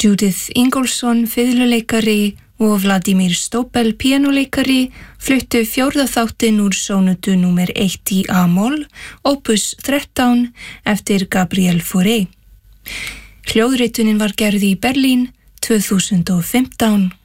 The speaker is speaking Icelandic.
Judith Ingolson, fiðluleikari og Vladimir Stobel, píanóleikari, fluttu fjórða þáttinn úr sónutu númer 1 í A-moll, opus 13, eftir Gabriel Fauré. Hljóðritunin var gerð í Berlín 2015.